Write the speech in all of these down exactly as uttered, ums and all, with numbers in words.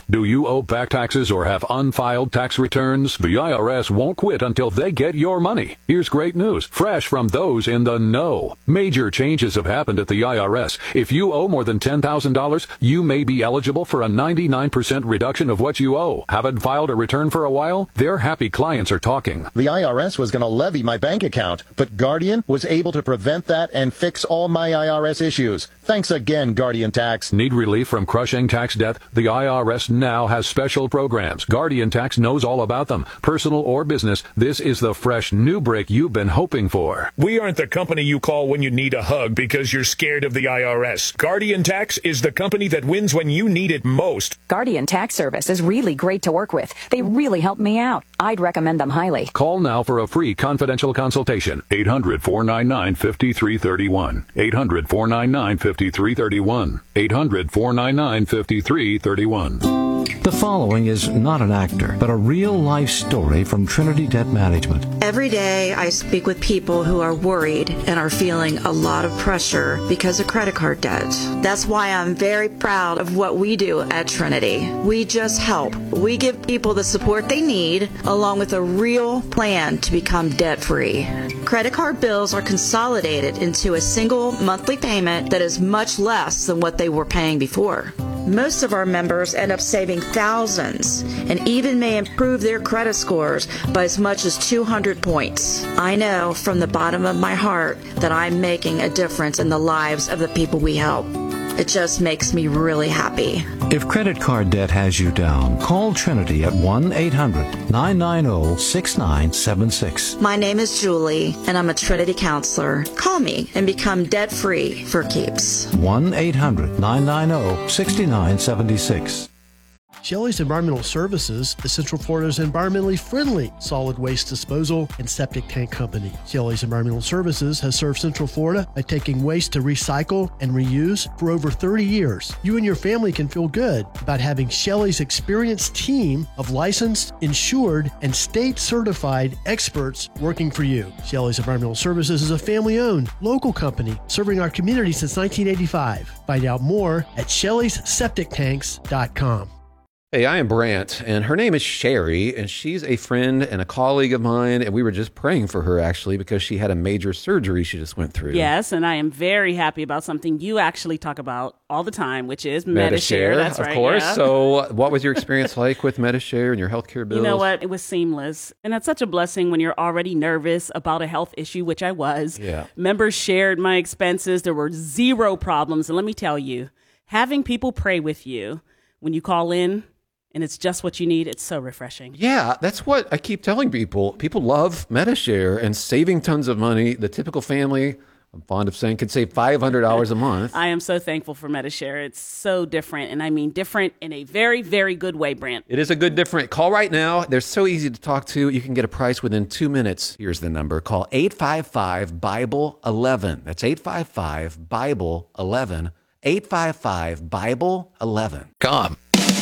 Do you owe back taxes or have unfiled tax returns? The I R S won't quit until they get your money. Here's great news, fresh from those in the know. Major changes have happened at the I R S. If you owe more than ten thousand dollars, you may be eligible for a ninety-nine percent reduction of what you owe. Haven't filed a return for a while? Their happy clients are talking. The I R S was going to levy my bank account, but Guardian was able to prevent that and fix all my I R S issues. Thanks again, Guardian Tax. Need relief from crushing tax debt? The I R S now has special programs. Guardian Tax knows all about them. Personal or business, this is the fresh new break you've been hoping for. We aren't the company you call when you need a hug because you're scared of the I R S. Guardian Tax is the company that wins when you need it most. Guardian Tax Service is really great to work with. They really helped me out. I'd recommend them highly. Call now for a free confidential consultation. eight hundred, four nine nine, five three three one. eight hundred, four nine nine, five three three one. eight hundred, four nine nine, five three three one. The following is not an actor, but a real-life story from Trinity Debt Management. Every day I speak with people who are worried and are feeling a lot of pressure because of credit card debt. That's why I'm very proud of what we do at Trinity. We just help. We give people the support they need, along with a real plan to become debt-free. Credit card bills are consolidated into a single monthly payment that is much less than what they were paying before. Most of our members end up saving thousands and even may improve their credit scores by as much as two hundred points. I know from the bottom of my heart that I'm making a difference in the lives of the people we help. It just makes me really happy. If credit card debt has you down, call Trinity at one eight hundred, nine nine zero, six nine seven six. My name is Julie, and I'm a Trinity counselor. Call me and become debt-free for keeps. one eight hundred, nine nine zero, six nine seven six. Shelley's Environmental Services is Central Florida's environmentally friendly solid waste disposal and septic tank company. Shelley's Environmental Services has served Central Florida by taking waste to recycle and reuse for over thirty years. You and your family can feel good about having Shelley's experienced team of licensed, insured, and state-certified experts working for you. Shelley's Environmental Services is a family-owned, local company serving our community since nineteen eighty-five. Find out more at shelleys septic tanks dot com. Hey, I am Brant, and her name is Sherry, and she's a friend and a colleague of mine, and we were just praying for her, actually, because she had a major surgery she just went through. Yes, and I am very happy about something you actually talk about all the time, which is Medi-Share. Medi-Share, That's of right, course. yeah. So what was your experience like with Medi-Share and your healthcare bills? You know what? It was seamless, and that's such a blessing when you're already nervous about a health issue, which I was. Yeah. Members shared my expenses. There were zero problems, and let me tell you, having people pray with you when you call in, and it's just what you need, it's so refreshing. Yeah, that's what I keep telling people. People love Medi-Share and saving tons of money. The typical family, I'm fond of saying, can save five hundred dollars a month. I am so thankful for Medi-Share. It's so different, and I mean different in a very, very good way, Brant. It is a good different. Call right now. They're so easy to talk to. You can get a price within two minutes. Here's the number. Call eight five five, Bible eleven. That's eight five five, Bible eleven. eight five five, Bible eleven. Come.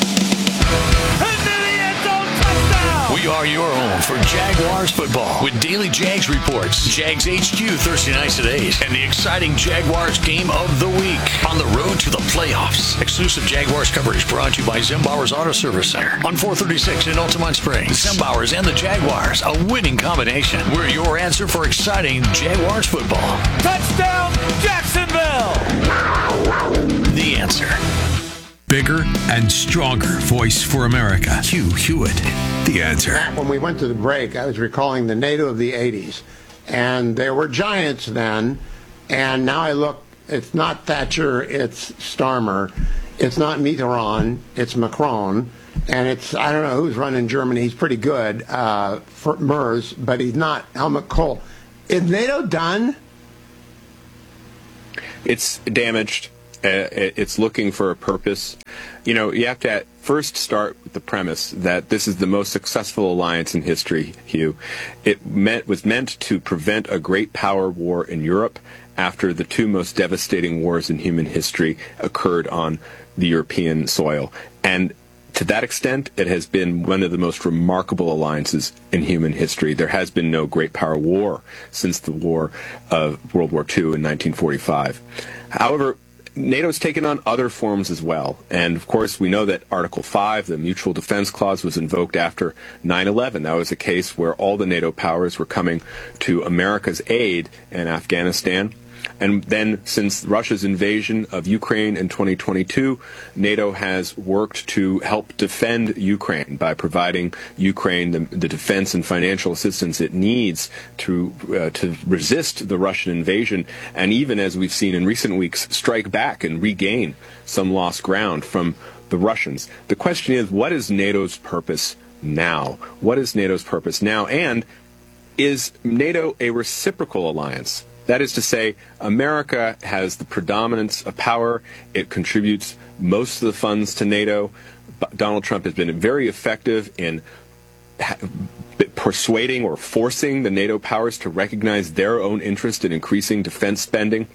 We are your home for Jaguars football with daily Jags reports, Jags H Q Thursday nights at eight, and the exciting Jaguars game of the week on the road to the playoffs. Exclusive Jaguars coverage brought to you by Zimbauer's Auto Service Center on four thirty-six in Altamont Springs. Zimbauer's and the Jaguars, a winning combination. We're your answer for exciting Jaguars football. Touchdown, Jacksonville! The answer. Bigger and stronger voice for America. Hugh Hewitt, The Answer. When we went to the break, I was recalling the NATO of the eighties. And there were giants then. And now I look, it's not Thatcher, it's Starmer. It's not Mitterrand, it's Macron. And it's, I don't know who's running Germany. He's pretty good uh, for Merz, but he's not Helmut Kohl. Is NATO done? It's damaged. Uh, it's looking for a purpose. You know, you have to at first start with the premise that this is the most successful alliance in history, Hugh. It meant, was meant to prevent a great power war in Europe after the two most devastating wars in human history occurred on the European soil. And to that extent, it has been one of the most remarkable alliances in human history. There has been no great power war since the war of World War Two in nineteen forty-five. However, NATO's taken on other forms as well. And, of course, we know that Article five, the Mutual Defense Clause, was invoked after nine eleven. That was a case where all the NATO powers were coming to America's aid in Afghanistan. And then, since Russia's invasion of Ukraine in twenty twenty-two, NATO has worked to help defend Ukraine by providing Ukraine the, the defense and financial assistance it needs to uh, to resist the Russian invasion, and even, as we've seen in recent weeks, strike back and regain some lost ground from the Russians. The question is, what is NATO's purpose now? What is NATO's purpose now? And is NATO a reciprocal alliance? That is to say, America has the predominance of power. It contributes most of the funds to NATO. Donald Trump has been very effective in persuading or forcing the NATO powers to recognize their own interest in increasing defense spending.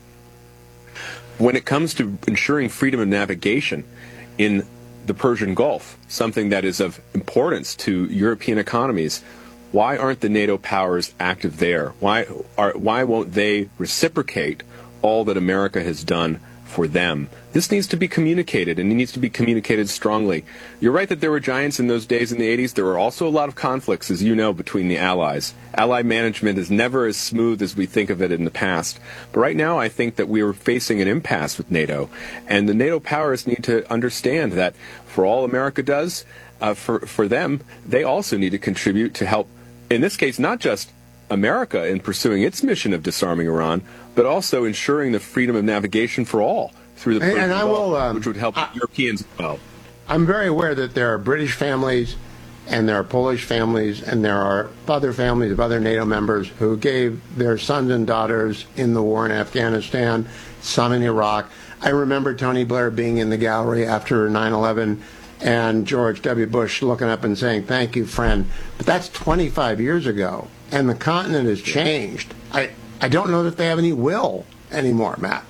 When it comes to ensuring freedom of navigation in the Persian Gulf, something that is of importance to European economies, why aren't the NATO powers active there? Why are why won't they reciprocate all that America has done for them? This needs to be communicated, and it needs to be communicated strongly. You're right that there were giants in those days in the eighties. There were also a lot of conflicts, as you know, between the allies. Allied management is never as smooth as we think of it in the past. But right now, I think that we are facing an impasse with NATO, and the NATO powers need to understand that for all America does, uh, for, for them, they also need to contribute to help, in this case, not just America in pursuing its mission of disarming Iran, but also ensuring the freedom of navigation for all through the Persian and I Gulf, will, um, which would help I, Europeans as well. I'm very aware that there are British families and there are Polish families and there are other families of other NATO members who gave their sons and daughters in the war in Afghanistan, some in Iraq. I remember Tony Blair being in the gallery after nine eleven and George W. Bush looking up and saying, "Thank you, friend." But that's twenty-five years ago, and the continent has changed. I, I don't know that they have any will anymore, Matt.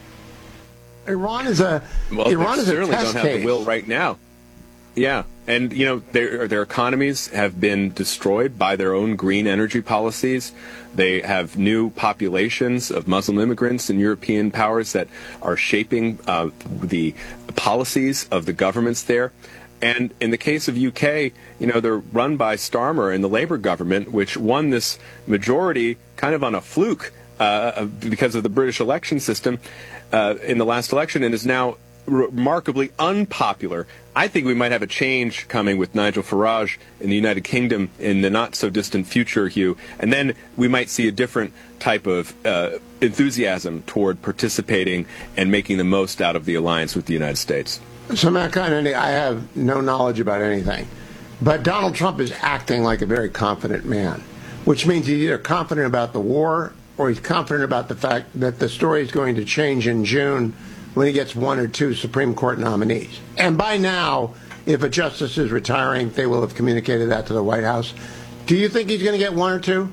Iran is a well, Iran they is a certainly test don't have case. the will right now. Yeah, and you know their their economies have been destroyed by their own green energy policies. They have new populations of Muslim immigrants and European powers that are shaping uh, the policies of the governments there. And in the case of U K, you know, they're run by Starmer and the Labour government, which won this majority kind of on a fluke uh, because of the British election system uh, in the last election, and is now remarkably unpopular. I think we might have a change coming with Nigel Farage in the United Kingdom in the not-so-distant future, Hugh. And then we might see a different type of uh, enthusiasm toward participating and making the most out of the alliance with the United States. So, Matt Kennedy, I have no knowledge about anything, but Donald Trump is acting like a very confident man, which means he's either confident about the war or he's confident about the fact that the story is going to change in June when he gets one or two Supreme Court nominees. And by now, if a justice is retiring, they will have communicated that to the White House. Do you think he's going to get one or two?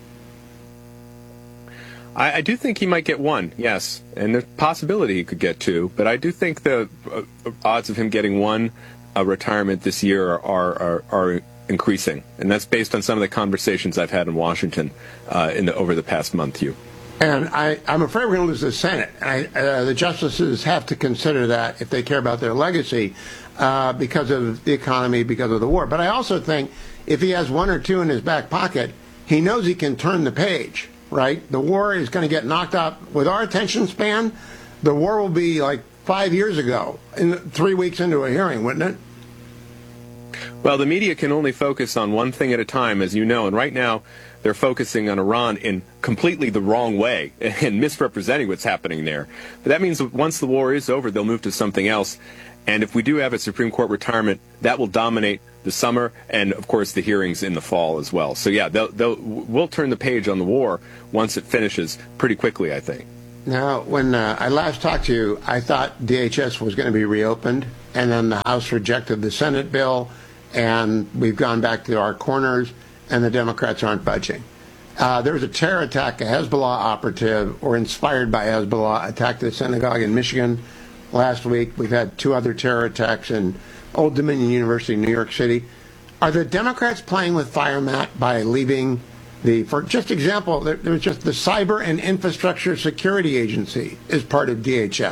I, I do think he might get one, yes. And there's a possibility he could get two. But I do think the uh, odds of him getting one uh, retirement this year are, are, are increasing. And that's based on some of the conversations I've had in Washington uh, in the, over the past month, Hugh. And I, I'm afraid we're going to lose the Senate. I, uh, the justices have to consider that if they care about their legacy uh, because of the economy, because of the war. But I also think if he has one or two in his back pocket, he knows he can turn the page, right? The war is going to get knocked out. With our attention span, the war will be like five years ago, in three weeks into a hearing, wouldn't it? Well, the media can only focus on one thing at a time, as you know, and right now they're focusing on Iran in completely the wrong way and misrepresenting what's happening there. But that means that once the war is over, they'll move to something else. And if we do have a Supreme Court retirement, that will dominate the summer and, of course, the hearings in the fall as well. So, yeah, they'll, they'll, we'll turn the page on the war once it finishes pretty quickly, I think. Now, when uh, I last talked to you, I thought D H S was going to be reopened, and then the House rejected the Senate bill, and we've gone back to our corners, and the Democrats aren't budging. Uh, there was a terror attack, a Hezbollah operative, or inspired by Hezbollah, attacked a synagogue in Michigan last week. We've had two other terror attacks in Old Dominion University, New York City. Are the Democrats playing with fire, Matt, by leaving the, for just example, there, there was just the Cyber and Infrastructure Security Agency is part of D H S.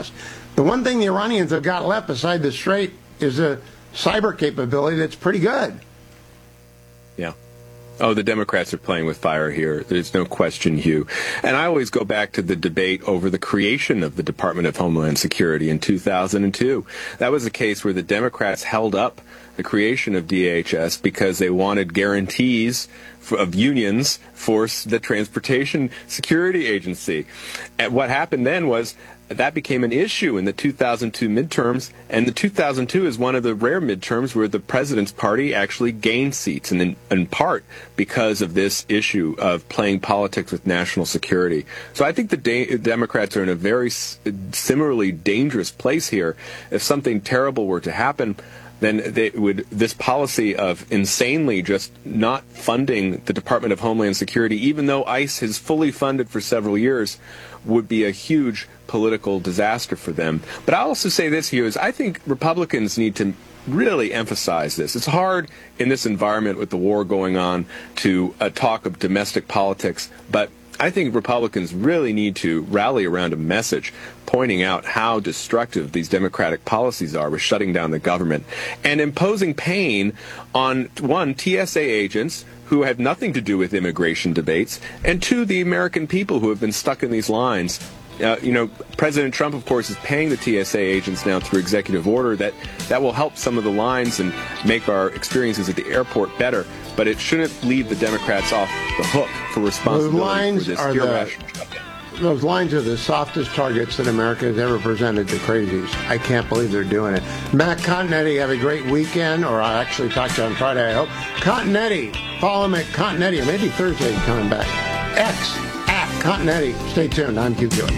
The one thing the Iranians have got left beside the Strait is a cyber capability that's pretty good. Yeah. Oh, the Democrats are playing with fire here. There's no question, Hugh. And I always go back to the debate over the creation of the Department of Homeland Security in two thousand two. That was a case where the Democrats held up the creation of D H S because they wanted guarantees of unions for the Transportation Security Agency. And what happened then was that became an issue in the two thousand two midterms, and the two thousand two is one of the rare midterms where the president's party actually gained seats, and in, in part because of this issue of playing politics with national security. So I think the da- Democrats are in a very s- similarly dangerous place here. If something terrible were to happen, then they would, this policy of insanely just not funding the Department of Homeland Security, even though ICE has fully funded for several years, would be a huge political disaster for them. But I'll also say this, Hugh, is I think Republicans need to really emphasize this. It's hard in this environment with the war going on to uh, talk of domestic politics, but I think Republicans really need to rally around a message pointing out how destructive these Democratic policies are with shutting down the government and imposing pain on, one, T S A agents who have nothing to do with immigration debates, and two, the American people who have been stuck in these lines. Uh, you know, President Trump, of course, is paying the T S A agents now through executive order. That that will help some of the lines and make our experiences at the airport better. But it shouldn't leave the Democrats off the hook for responsibility Those lines for this are irrational the, shutdown. Those lines are the softest targets that America has ever presented to crazies. I can't believe they're doing it. Matt Continetti, have a great weekend, or I'll actually talk to you on Friday, I hope. Continetti, follow him at Continetti, or maybe Thursday he's coming back. X at Continetti. Stay tuned. I'm Hugh Hewitt.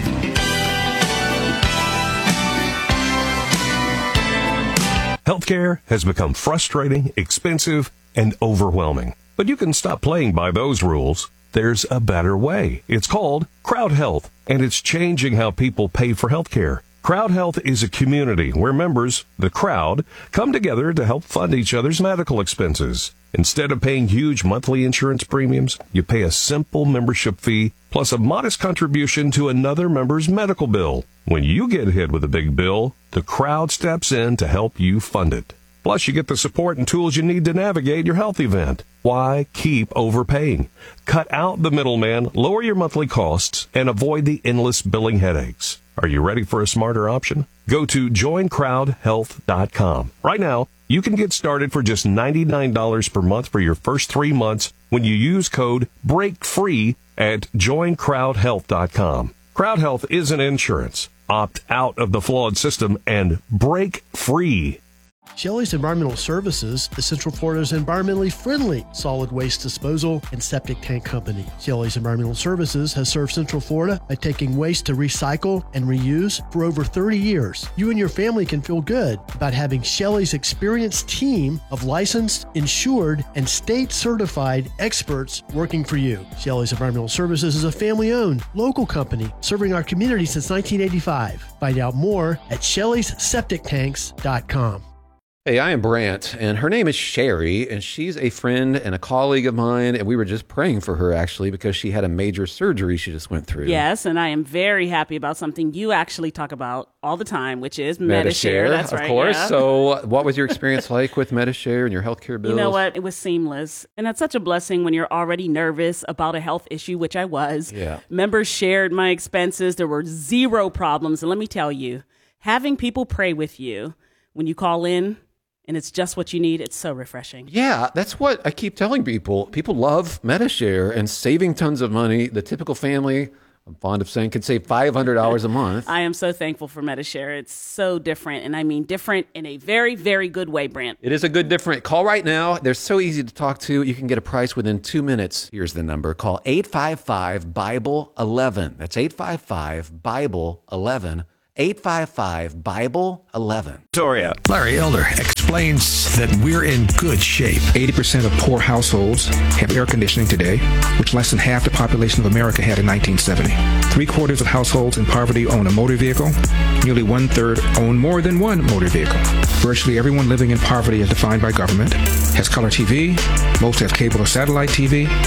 Healthcare has become frustrating, expensive, and overwhelming. But you can stop playing by those rules. There's a better way. It's called Crowd Health, and it's changing how people pay for healthcare. Crowd Health is a community where members, the crowd, come together to help fund each other's medical expenses. Instead of paying huge monthly insurance premiums, you pay a simple membership fee plus a modest contribution to another member's medical bill. When you get hit with a big bill, the crowd steps in to help you fund it. Plus, you get the support and tools you need to navigate your health event. Why keep overpaying? Cut out the middleman, lower your monthly costs, and avoid the endless billing headaches. Are you ready for a smarter option? Go to join crowd health dot com. Right now, you can get started for just ninety-nine dollars per month for your first three months when you use code BREAKFREE at join crowd health dot com. Crowd Health isn't insurance. Opt out of the flawed system and break free. Shelley's Environmental Services is Central Florida's environmentally friendly solid waste disposal and septic tank company. Shelley's Environmental Services has served Central Florida by taking waste to recycle and reuse for over thirty years. You and your family can feel good about having Shelley's experienced team of licensed, insured, and state-certified experts working for you. Shelley's Environmental Services is a family-owned, local company serving our community since nineteen eighty-five. Find out more at shelleys septic tanks dot com. Hey, I am Brant, and her name is Sherry, and she's a friend and a colleague of mine, and we were just praying for her, actually, because she had a major surgery she just went through. Yes, and I am very happy about something you actually talk about all the time, which is Medi-Share. Medi-Share, That's of right, course. yeah. So what was your experience like with Medi-Share and your healthcare bills? You know what? It was seamless. And that's such a blessing when you're already nervous about a health issue, which I was. Yeah. Members shared my expenses. There were zero problems. And let me tell you, having people pray with you when you call in, and it's just what you need, it's so refreshing. Yeah, that's what I keep telling people. People love Medi-Share and saving tons of money. The typical family, I'm fond of saying, can save five hundred dollars a month. I am so thankful for Medi-Share. It's so different, and I mean different in a very, very good way, Brant. It is a good different. Call right now. They're so easy to talk to. You can get a price within two minutes. Here's the number. Call eight five five, Bible eleven. That's eight five five, Bible eleven. eight five five, Bible eleven. Victoria. Larry Elder explains that we're in good shape. eighty percent of poor households have air conditioning today, which less than half the population of America had in nineteen seventy. Three quarters of households in poverty own a motor vehicle. Nearly one third own more than one motor vehicle. Virtually everyone living in poverty as defined by government has color T V. Most have cable or satellite T V.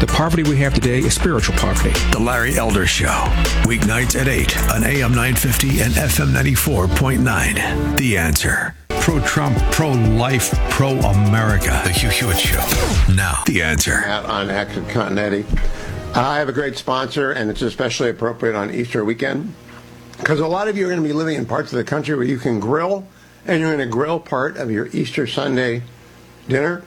The poverty we have today is spiritual poverty. The Larry Elder Show, weeknights at eight on A M nine fifty and F M ninety-four point nine. The Answer. Pro-Trump, pro-life, pro-America. The Hugh Hewitt Show. Now, The Answer. Out on Exit Continetti. I have a great sponsor, and it's especially appropriate on Easter weekend, because a lot of you are going to be living in parts of the country where you can grill, and you're going to grill part of your Easter Sunday dinner.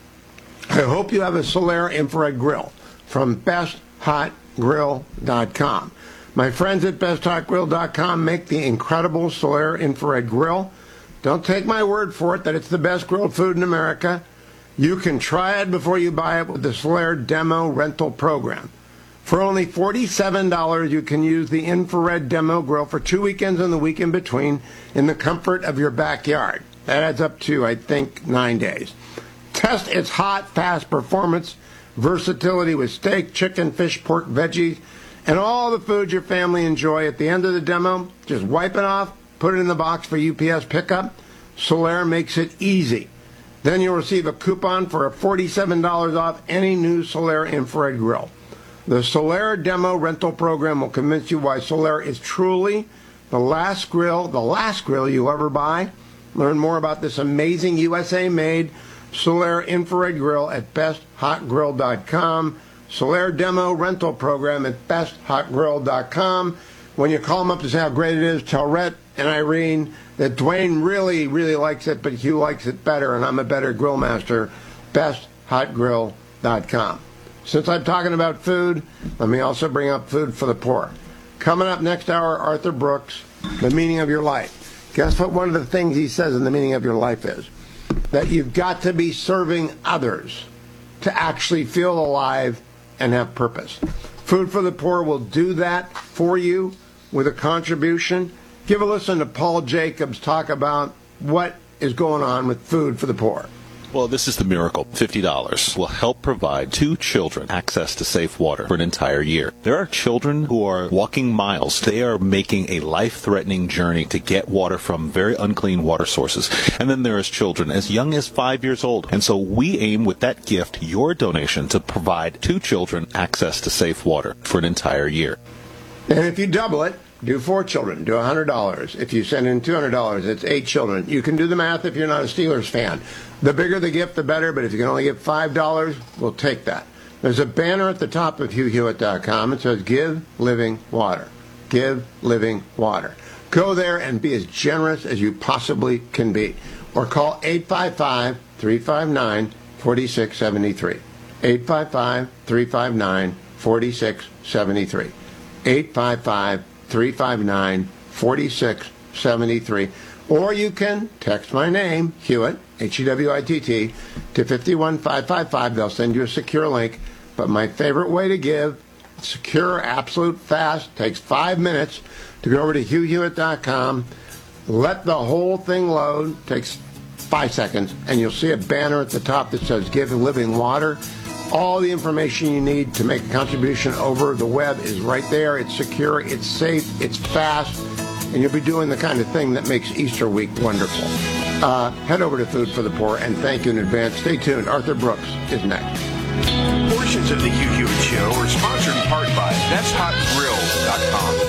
I hope you have a Solaire infrared grill from best hot grill dot com. My friends at best hot grill dot com make the incredible Solaire infrared grill. Don't take my word for it that it's the best grilled food in America. You can try it before you buy it with the Solaire Demo Rental Program. For only forty-seven dollars, you can use the infrared demo grill for two weekends and the week in between in the comfort of your backyard. That adds up to, I think, nine days. Test its hot, fast performance, versatility with steak, chicken, fish, pork, veggies, and all the foods your family enjoy. At the end of the demo, just wipe it off, put it in the box for U P S pickup. Solaire makes it easy. Then you'll receive a coupon for a forty-seven dollars off any new Solaire infrared grill. The Solaire Demo Rental Program will convince you why Solaire is truly the last grill, the last grill you'll ever buy. Learn more about this amazing U S A-made Solaire infrared grill at best hot grill dot com. Solaire Demo Rental Program at best hot grill dot com. When you call them up to say how great it is, tell Rhett and Irene that Dwayne really, really likes it, but Hugh likes it better, and I'm a better grill master. best hot grill dot com. Since I'm talking about food, let me also bring up food for the poor. Coming up next hour, Arthur Brooks, The Meaning of Your Life. Guess what one of the things he says in The Meaning of Your Life is? That you've got to be serving others to actually feel alive and have purpose. Food for the Poor will do that for you with a contribution. Give a listen to Paul Jacobs talk about what is going on with Food for the Poor. Well, this is the miracle. fifty dollars will help provide two children access to safe water for an entire year. There are children who are walking miles. They are making a life-threatening journey to get water from very unclean water sources. And then there is children as young as five years old. And so we aim with that gift, your donation, to provide two children access to safe water for an entire year. And if you double it, do four children, do one hundred dollars. If you send in two hundred dollars, it's eight children. You can do the math if you're not a Steelers fan. The bigger the gift, the better, but if you can only get five dollars, we'll take that. There's a banner at the top of Hugh Hewitt dot com. It says, Give Living Water. Give Living Water. Go there and be as generous as you possibly can be. Or call eight five five, three five nine, four six seven three. eight five five, three five nine, four six seven three. eight five five, three five nine, four six seven three. Or you can text my name, Hewitt, H E W I T T, to five one five five five. They'll send you a secure link. But my favorite way to give, secure, absolute, fast, takes five minutes to go over to Hugh Hewitt dot com, let the whole thing load, takes five seconds, and you'll see a banner at the top that says Give Living Water. All the information you need to make a contribution over the web is right there. It's secure, it's safe, it's fast, and you'll be doing the kind of thing that makes Easter week wonderful. Uh, head over to Food for the Poor, and thank you in advance. Stay tuned. Arthur Brooks is next. Portions of the Hugh Hewitt Show are sponsored in part by best hot grill dot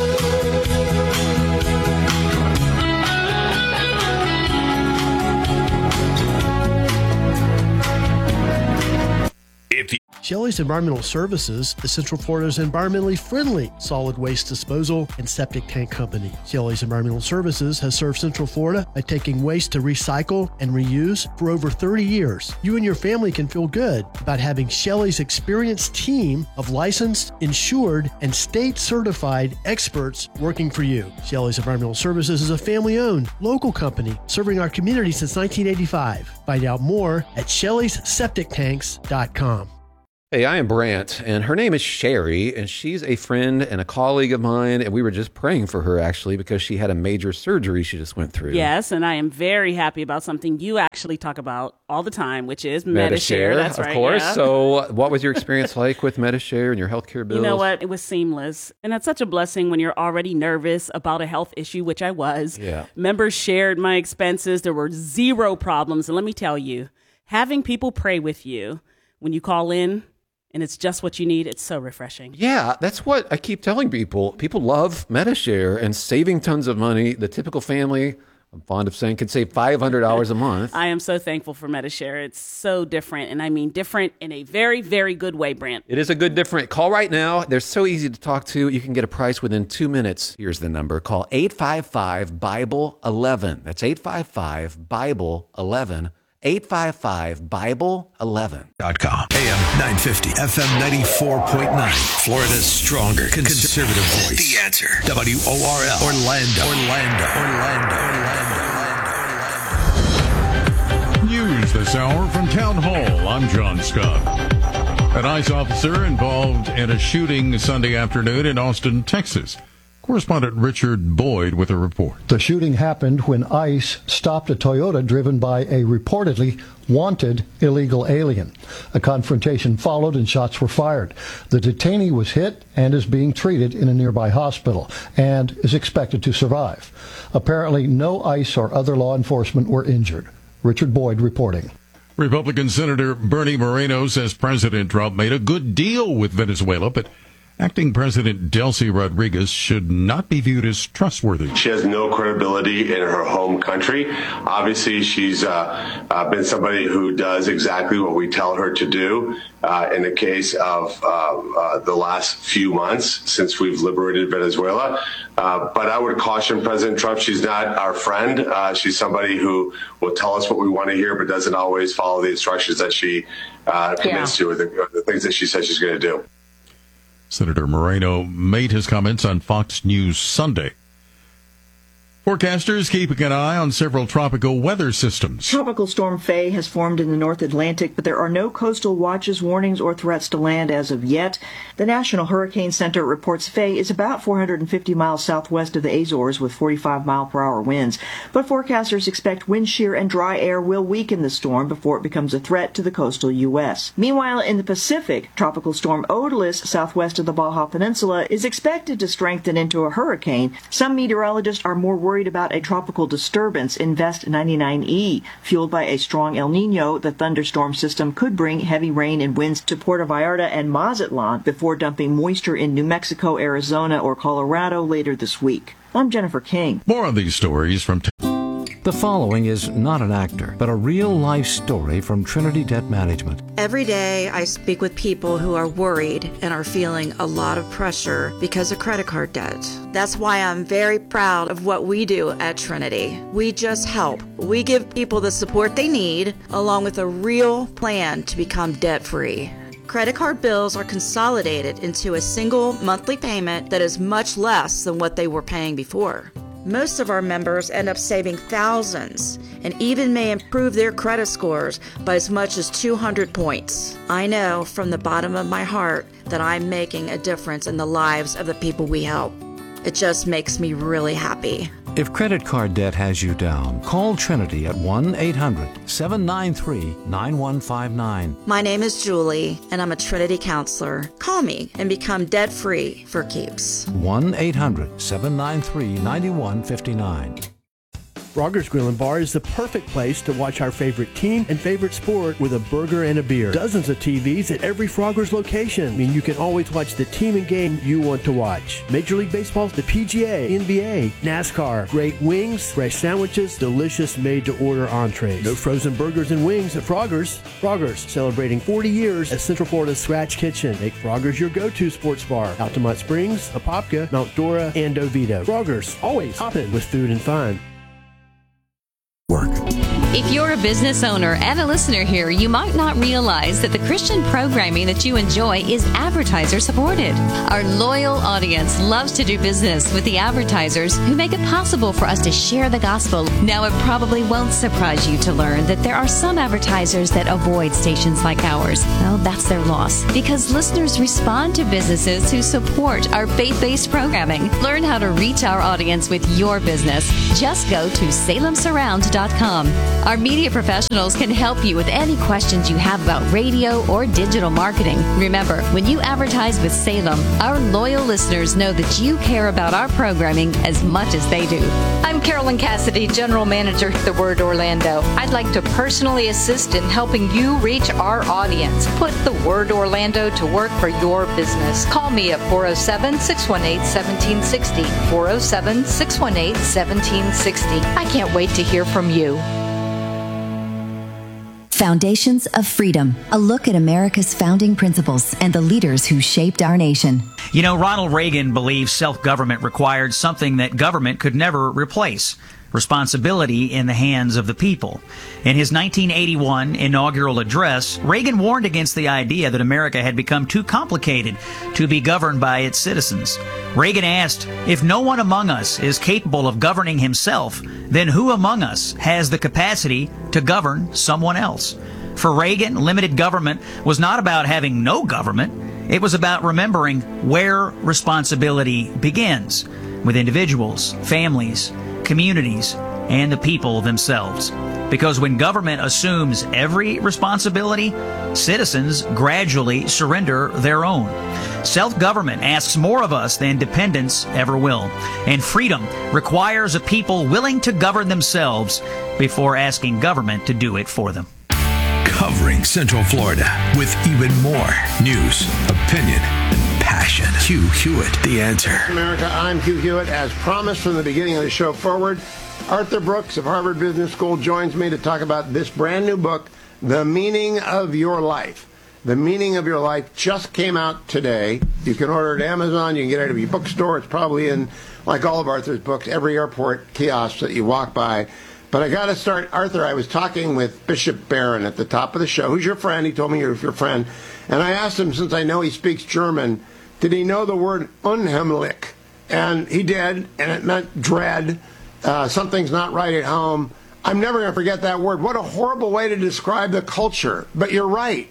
com. Shelley's Environmental Services is Central Florida's environmentally friendly solid waste disposal and septic tank company. Shelley's Environmental Services has served Central Florida by taking waste to recycle and reuse for over thirty years. You and your family can feel good about having Shelley's experienced team of licensed, insured, and state-certified experts working for you. Shelley's Environmental Services is a family-owned, local company serving our community since nineteen eighty-five. Find out more at shelleys septic tanks dot com. Hey, I am Brant, and her name is Sherry, and she's a friend and a colleague of mine, and we were just praying for her, actually, because she had a major surgery she just went through. Yes, and I am very happy about something you actually talk about all the time, which is Medi-Share. Medi-Share, That's of right, course. yeah. So what was your experience like with Medi-Share and your healthcare bills? You know what? It was seamless, and that's such a blessing when you're already nervous about a health issue, which I was. Yeah. Members shared my expenses. There were zero problems, and let me tell you, having people pray with you when you call in, and it's just what you need. It's so refreshing. Yeah, that's what I keep telling people. People love Medi-Share and saving tons of money. The typical family, I'm fond of saying, can save five hundred dollars a month. I am so thankful for Medi-Share. It's so different, and I mean different in a very, very good way, Brant. It is a good different. Call right now. They're so easy to talk to. You can get a price within two minutes. Here's the number. Call eight five five, Bible eleven. That's eight five five, Bible eleven. eight five five, Bible eleven. Dot com. A M nine fifty, F M ninety-four point nine. Florida's stronger conservative voice. The Answer. W O R L. Orlando. Orlando. Orlando. Orlando. News this hour from Town Hall. I'm John Scott. An ICE officer involved in a shooting Sunday afternoon in Austin, Texas. Correspondent Richard Boyd with a report. The shooting happened when ICE stopped a Toyota driven by a reportedly wanted illegal alien. A confrontation followed and shots were fired. The detainee was hit and is being treated in a nearby hospital and is expected to survive. Apparently, no ICE or other law enforcement were injured. Richard Boyd reporting. Republican Senator Bernie Moreno says President Trump made a good deal with Venezuela, but acting President Delcy Rodriguez should not be viewed as trustworthy. She has no credibility in her home country. Obviously, she's uh, uh, been somebody who does exactly what we tell her to do. Uh, in the case of uh, uh, the last few months since we've liberated Venezuela. Uh, but I would caution President Trump, she's not our friend. Uh, she's somebody who will tell us what we want to hear, but doesn't always follow the instructions that she uh, commits yeah. to or the, or the things that she says she's going to do. Senator Moreno made his comments on Fox News Sunday. Forecasters keeping an eye on several tropical weather systems. Tropical Storm Faye has formed in the North Atlantic, but there are no coastal watches, warnings, or threats to land as of yet. The National Hurricane Center reports Faye is about four hundred fifty miles southwest of the Azores with forty-five mile per hour winds. But forecasters expect wind shear and dry air will weaken the storm before it becomes a threat to the coastal U S. Meanwhile, in the Pacific, Tropical Storm Odalys, southwest of the Baja Peninsula, is expected to strengthen into a hurricane. Some meteorologists are more worried about a tropical disturbance in Vest ninety-nine E. Fueled by a strong El Nino, the thunderstorm system could bring heavy rain and winds to Puerto Vallarta and Mazatlan before dumping moisture in New Mexico, Arizona, or Colorado later this week. I'm Jennifer King. More on these stories from... T- The following is not an actor, but a real-life story from Trinity Debt Management. Every day I speak with people who are worried and are feeling a lot of pressure because of credit card debt. That's why I'm very proud of what we do at Trinity. We just help. We give people the support they need, along with a real plan to become debt-free. Credit card bills are consolidated into a single monthly payment that is much less than what they were paying before. Most of our members end up saving thousands and even may improve their credit scores by as much as two hundred points. I know from the bottom of my heart that I'm making a difference in the lives of the people we help. It just makes me really happy. If credit card debt has you down, call Trinity at one eight hundred, seven nine three, nine one five nine. My name is Julie, and I'm a Trinity counselor. Call me and become debt-free for keeps. one eight hundred, seven nine three, nine one five nine. Frogger's Grill and Bar is the perfect place to watch our favorite team and favorite sport with a burger and a beer. Dozens of T Vs at every Frogger's location. I mean, you can always watch the team and game you want to watch. Major League Baseball, the P G A, N B A, NASCAR, great wings, fresh sandwiches, delicious made-to-order entrees. No frozen burgers and wings at Frogger's. Frogger's, celebrating forty years as Central Florida's Scratch Kitchen. Make Frogger's your go-to sports bar. Altamont Springs, Apopka, Mount Dora, and Oviedo. Frogger's, always hopping with food and fun. Work. If you're a business owner and a listener here, you might not realize that the Christian programming that you enjoy is advertiser supported. Our loyal audience loves to do business with the advertisers who make it possible for us to share the gospel. Now, it probably won't surprise you to learn that there are some advertisers that avoid stations like ours. Well, that's their loss, because listeners respond to businesses who support our faith-based programming. Learn how to reach our audience with your business. Just go to salem surround dot com. Our media professionals can help you with any questions you have about radio or digital marketing. Remember, when you advertise with Salem, our loyal listeners know that you care about our programming as much as they do. I'm Carolyn Cassidy, General Manager at The Word Orlando. I'd like to personally assist in helping you reach our audience. Put The Word Orlando to work for your business. Call me at four oh seven, six one eight, one seven six oh, four oh seven, six one eight, one seven six oh. I can't wait to hear from you. Foundations of Freedom, a look at America's founding principles and the leaders who shaped our nation. You know, Ronald Reagan believed self-government required something that government could never replace: responsibility in the hands of the people. In his nineteen eighty-one inaugural address, Reagan warned against the idea that America had become too complicated to be governed by its citizens. Reagan asked, if no one among us is capable of governing himself, then who among us has the capacity to govern someone else? For Reagan, limited government was not about having no government. It was about remembering where responsibility begins, with individuals, families, communities, and the people themselves. Because when government assumes every responsibility, citizens gradually surrender their own. Self-government asks more of us than dependence ever will. And freedom requires a people willing to govern themselves before asking government to do it for them. Covering Central Florida with even more news, opinion, and passion. Hugh Hewitt, The Answer. America, I'm Hugh Hewitt. As promised from the beginning of the show forward, Arthur Brooks of Harvard Business School joins me to talk about this brand new book, The Meaning of Your Life. The Meaning of Your Life just came out today. You can order it at Amazon. You can get it at your bookstore. It's probably in, like all of Arthur's books, every airport kiosk that you walk by. But I got to start, Arthur, I was talking with Bishop Barron at the top of the show. Who's your friend? He told me you're your friend. And I asked him, since I know he speaks German, did he know the word unheimlich? And he did, and it meant dread. Uh, something's not right at home. I'm never going to forget that word. What a horrible way to describe the culture. But you're right.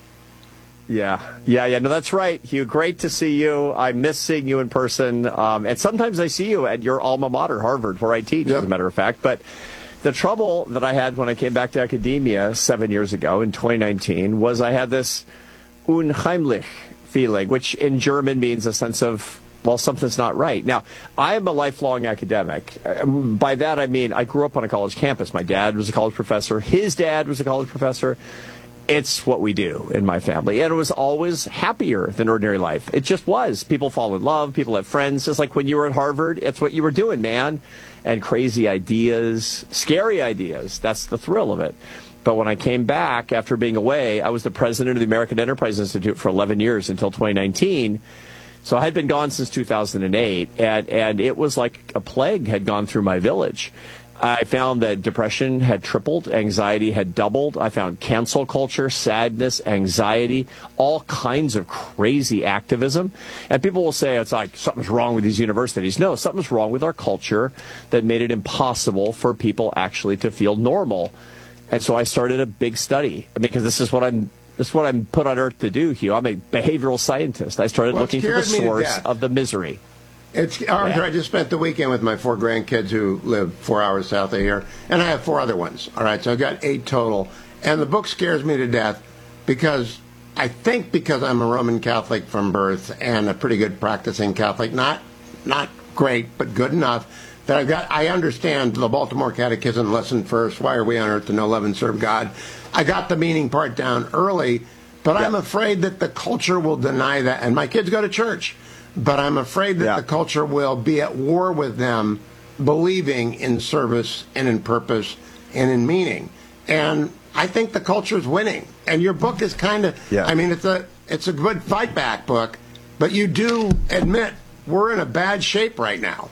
Yeah, yeah, yeah. No, that's right, Hugh. Great to see you. I miss seeing you in person. Um, and sometimes I see you at your alma mater, Harvard, where I teach, yep. as a matter of fact. But the trouble that I had when I came back to academia seven years ago in twenty nineteen was I had this unheimlich feeling, which in German means a sense of, well, something's not right. Now, I am a lifelong academic. By that, I mean I grew up on a college campus. My dad was a college professor. His dad was a college professor. It's what we do in my family. And it was always happier than ordinary life. It just was. People fall in love. People have friends. Just like when you were at Harvard, it's what you were doing, man. And crazy ideas, scary ideas. That's the thrill of it. But when I came back after being away, I was the president of the American Enterprise Institute for eleven years until twenty nineteen. So I had been gone since two thousand eight, and, and it was like a plague had gone through my village. I found that depression had tripled, anxiety had doubled. I found cancel culture, sadness, anxiety, all kinds of crazy activism. And people will say it's like something's wrong with these universities. No, something's wrong with our culture that made it impossible for people actually to feel normal. And so I started a big study because this is what I'm this is what I'm put on earth to do, Hugh. I'm a behavioral scientist. I started well, looking for the source of the misery. It's Arthur, yeah. I just spent the weekend with my four grandkids who live four hours south of here, and I have four other ones. All right, so I've got eight total. And the book scares me to death because I think because I'm a Roman Catholic from birth and a pretty good practicing Catholic, not not great, but good enough, that I've got I understand the Baltimore Catechism lesson first, why are we on earth to know, love, and serve God. I got the meaning part down early, but yeah. I'm afraid that the culture will deny that. And my kids go to church. But I'm afraid that yeah. the culture will be at war with them, believing in service and in purpose and in meaning. And I think the culture is winning. And your book is kind of, yeah. I mean, it's a it's a good fight back book, but you do admit we're in a bad shape right now.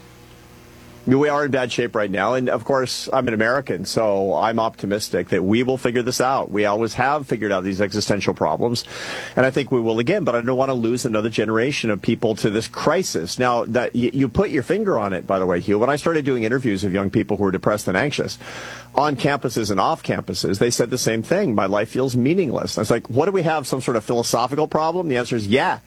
We are in bad shape right now. And, of course, I'm an American, so I'm optimistic that we will figure this out. We always have figured out these existential problems, and I think we will again. But I don't want to lose another generation of people to this crisis. Now, that you, you put your finger on it, by the way, Hugh. When I started doing interviews of young people who were depressed and anxious, on campuses and off campuses, they said the same thing. My life feels meaningless. I was like, what do we have, some sort of philosophical problem? The answer is yeah.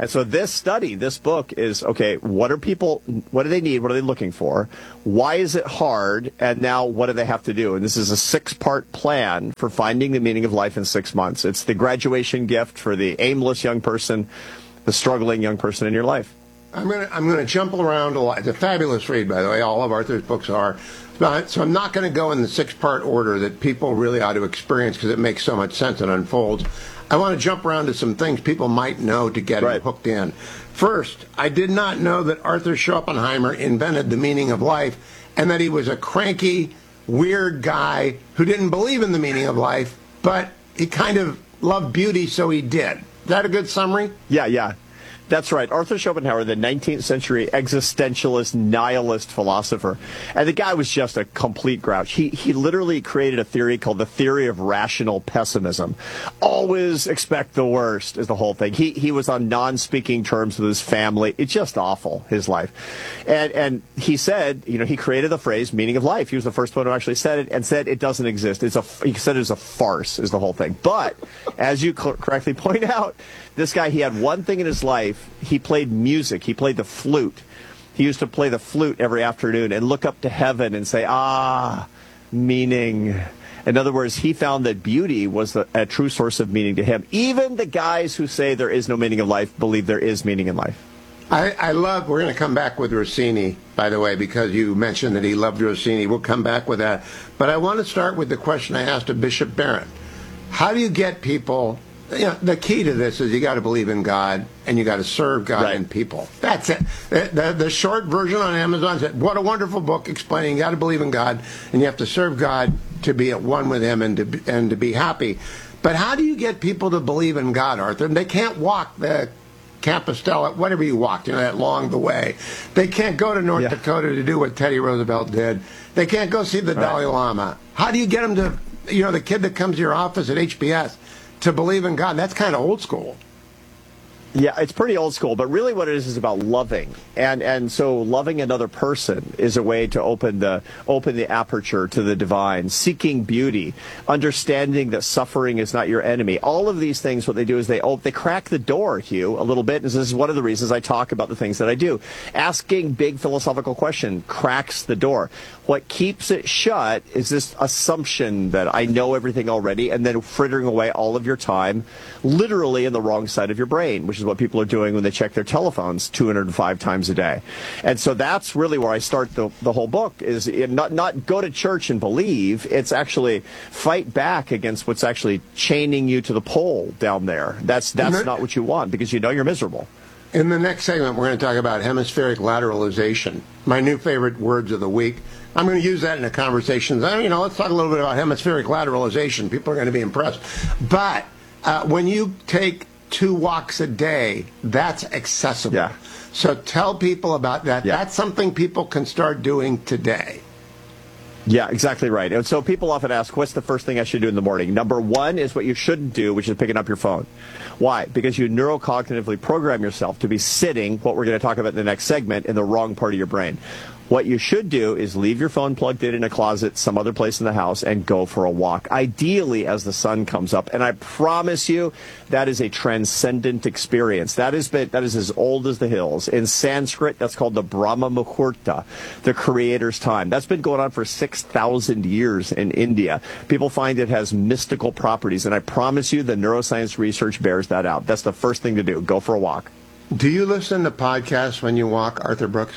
And so this study, this book is, okay, what are people, what do they need? What are they looking for? Why is it hard? And now what do they have to do? And this is a six-part plan for finding the meaning of life in six months. It's the graduation gift for the aimless young person, the struggling young person in your life. I'm going to I'm going to jump around a lot. It's a fabulous read, by the way. All of Arthur's books are. So I'm not going to go in the six-part order that people really ought to experience because it makes so much sense and unfolds. I want to jump around to some things people might know to get right. hooked in. First, I did not know that Arthur Schopenhauer invented the meaning of life and that he was a cranky, weird guy who didn't believe in the meaning of life, but he kind of loved beauty, so he did. Is that a good summary? Yeah, yeah. That's right. Arthur Schopenhauer, the nineteenth century existentialist, nihilist philosopher. And the guy was just a complete grouch. He he literally created a theory called the theory of rational pessimism. Always expect the worst is the whole thing. He he was on non-speaking terms with his family. It's just awful, his life. And and he said, you know, he created the phrase meaning of life. He was the first one who actually said it and said it doesn't exist. It's a, he said it's a farce is the whole thing. But as you cl- correctly point out, this guy, he had one thing in his life. He played music. He played the flute. He used to play the flute every afternoon and look up to heaven and say, ah, meaning. In other words, he found that beauty was a, a true source of meaning to him. Even the guys who say there is no meaning in life believe there is meaning in life. I, I love, we're going to come back with Rossini, by the way, because you mentioned that he loved Rossini. We'll come back with that. But I want to start with the question I asked of Bishop Barron. How do you get people... You know, the key to this is you got to believe in God and you got to serve God right. and people. That's it. The, the, the short version on Amazon said, what a wonderful book explaining you got to believe in God and you have to serve God to be at one with Him and to be, and to be happy. But how do you get people to believe in God, Arthur? They can't walk the Compostela, whatever you walked, you know, that long the way. They can't go to North yeah. Dakota to do what Teddy Roosevelt did. They can't go see the right. Dalai Lama. How do you get them to, you know, the kid that comes to your office at H B S, to believe in God? That's kind of old school. Yeah, it's pretty old school, but really what it is is about loving. And and so loving another person is a way to open the open the aperture to the divine, seeking beauty, understanding that suffering is not your enemy. All of these things, what they do is they oh, they crack the door, Hugh, a little bit. And this is one of the reasons I talk about the things that I do. Asking big philosophical question cracks the door. What keeps it shut is this assumption that I know everything already and then frittering away all of your time literally in the wrong side of your brain, which is what people are doing when they check their telephones two hundred five times a day. And so that's really where I start the, the whole book is not, not go to church and believe. It's actually fight back against what's actually chaining you to the pole down there. That's, that's that, not what you want because you know you're miserable. In the next segment, we're going to talk about hemispheric lateralization, my new favorite words of the week. I'm going to use that in a conversation. You know, let's talk a little bit about hemispheric lateralization. People are going to be impressed. But uh, when you take two walks a day, that's accessible. Yeah. So tell people about that. Yeah. That's something people can start doing today. Yeah, exactly right. And so people often ask, what's the first thing I should do in the morning? Number one is what you shouldn't do, which is picking up your phone. Why? Because you neurocognitively program yourself to be sitting, what we're going to talk about in the next segment, in the wrong part of your brain. What you should do is leave your phone plugged in in a closet, some other place in the house, and go for a walk, ideally as the sun comes up. And I promise you, that is a transcendent experience. That is, that is as old as the hills. In Sanskrit, that's called the Brahma Muhurta, the creator's time. That's been going on for six thousand years in India. People find it has mystical properties, and I promise you the neuroscience research bears that out. That's the first thing to do. Go for a walk. Do you listen to podcasts when you walk, Arthur Brooks?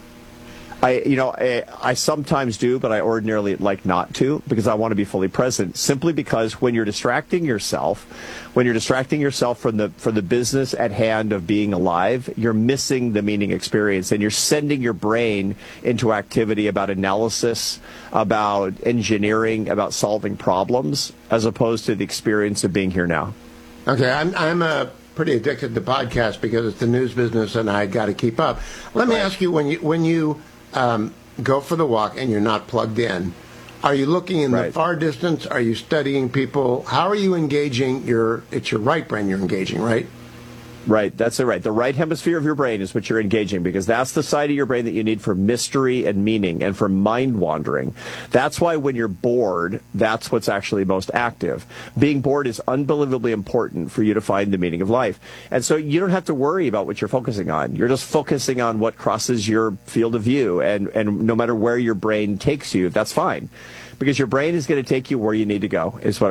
I, you know, I, I sometimes do, but I ordinarily like not to because I want to be fully present. Simply because when you're distracting yourself, when you're distracting yourself from the from the business at hand of being alive, you're missing the meaning experience, and you're sending your brain into activity about analysis, about engineering, about solving problems, as opposed to the experience of being here now. Okay, I'm I'm a. pretty addicted to podcasts because it's the news business and I got to keep up. Let me ask you, when you when you um, go for the walk and you're not plugged in, are you looking in right. the far distance? Are you studying people? How are you engaging your? It's your right brain you're engaging, right? Right, that's it, right. The right hemisphere of your brain is what you're engaging, because that's the side of your brain that you need for mystery and meaning and for mind wandering. That's why when you're bored, that's what's actually most active. Being bored is unbelievably important for you to find the meaning of life. And so you don't have to worry about what you're focusing on. You're just focusing on what crosses your field of view, and, and no matter where your brain takes you, that's fine. Because your brain is going to take you where you need to go, is what